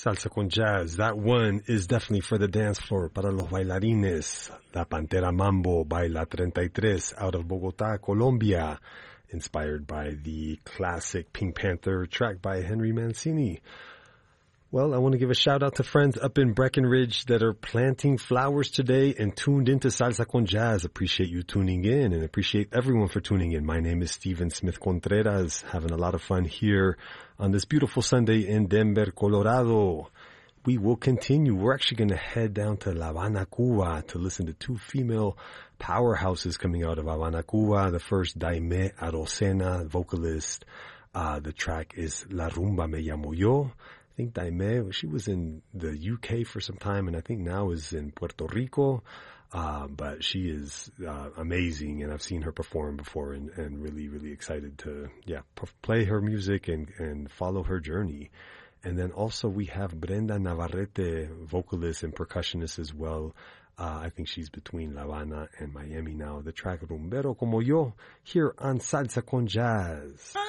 Salsa con Jazz. That one is definitely for the dance floor. Para los bailarines. La Pantera Mambo by La 33 out of Bogota, Colombia. Inspired by the classic Pink Panther track by Henry Mancini. Well, I want to give a shout out to friends up in Breckenridge that are planting flowers today and tuned into Salsa con Jazz. Appreciate you tuning in and appreciate everyone for tuning in. My name is Steven Smith Contreras, having a lot of fun here on this beautiful Sunday in Denver, Colorado. We will continue. We're actually going to head down to La Habana, Cuba to listen to two female powerhouses coming out of Habana, Cuba. The first, Daimé Arocena, vocalist. The track is La Rumba Me Llamo Yo. I think Daimé, she was in the UK for some time and I think now is in Puerto Rico. But she is amazing and I've seen her perform before and really, really excited to, play her music and follow her journey. And then also we have Brenda Navarrete, vocalist and percussionist as well. I think she's between La Habana and Miami now. The track Rumbero Como Yo here on Salsa con Jazz.